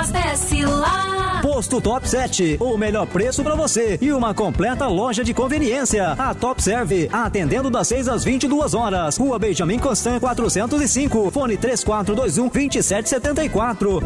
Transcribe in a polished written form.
Abastece lá. Posto Top 7, o melhor preço para você e uma completa loja de conveniência. A Top Serve, atendendo das 6 às 22 horas. Rua Benjamin Constant 405, fone 3421-2774.